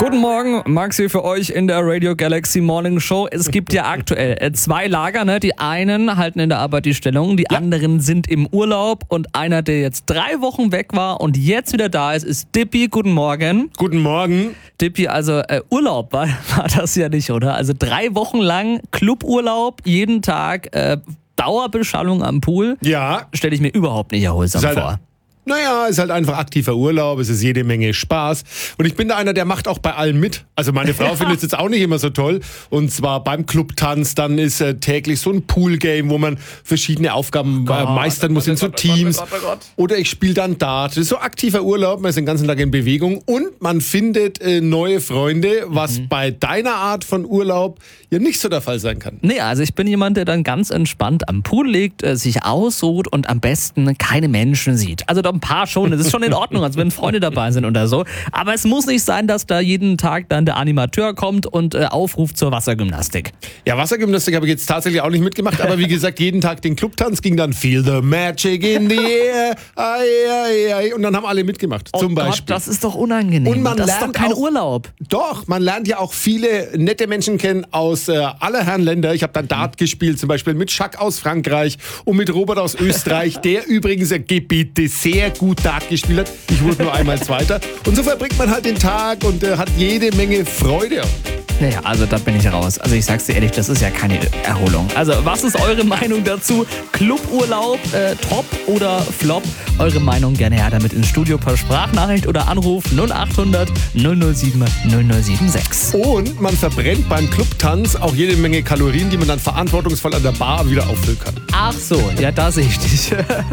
Guten Morgen, Max hier für euch in der Radio Galaxy Morning Show. Es gibt ja aktuell zwei Lager, ne? Die einen halten in der Arbeit die Stellung, die anderen sind im Urlaub und einer, der jetzt 3 Wochen weg war und jetzt wieder da ist Dippi. Guten Morgen. Guten Morgen. Dippi, also Urlaub war das ja nicht, oder? Also 3 Wochen lang Cluburlaub, jeden Tag Dauerbeschallung am Pool. Ja. Stelle ich mir überhaupt nicht erholsam vor. Naja, ist halt einfach aktiver Urlaub, es ist jede Menge Spaß. Und ich bin da einer, der macht auch bei allem mit. Also meine Frau findet es jetzt auch nicht immer so toll. Und zwar beim Clubtanz, dann ist täglich so ein Poolgame, wo man verschiedene Aufgaben meistern muss in so Teams. Oder ich spiele dann Dart. Das ist so aktiver Urlaub, man ist den ganzen Tag in Bewegung. Und man findet neue Freunde, was bei deiner Art von Urlaub ja nicht so der Fall sein kann. Nee, also ich bin jemand, der dann ganz entspannt am Pool liegt, sich ausruht und am besten keine Menschen sieht. Also doch ein paar schon, das ist schon in Ordnung, als wenn Freunde dabei sind oder so. Aber es muss nicht sein, dass da jeden Tag dann der Animateur kommt und aufruft zur Wassergymnastik. Ja, Wassergymnastik habe ich jetzt tatsächlich auch nicht mitgemacht, aber wie gesagt, jeden Tag den Clubtanz ging dann Feel the Magic in the Air, ai, ai, ai, und dann haben alle mitgemacht, zum Beispiel. Gott, das ist doch unangenehm. Und man das ist lernt doch kein auch, Urlaub. Doch, man lernt ja auch viele nette Menschen kennen aus aller Herren Länder. Ich habe dann Dart gespielt, zum Beispiel mit Jacques aus Frankreich und mit Robert aus Österreich, der übrigens Gebiete sehr gut Dart gespielt hat. Ich wurde nur einmal Zweiter. Und so verbringt man halt den Tag und hat jede Menge Freude. Naja, also da bin ich raus. Also ich sag's dir ehrlich, das ist ja keine Erholung. Also was ist eure Meinung dazu? Cluburlaub, top oder flop? Eure Meinung gerne her damit ins Studio per Sprachnachricht oder Anruf 0800 007 0076. Und man verbrennt beim Clubtanz auch jede Menge Kalorien, die man dann verantwortungsvoll an der Bar wieder auffüllen kann. Ach so, ja, da sehe ich dich.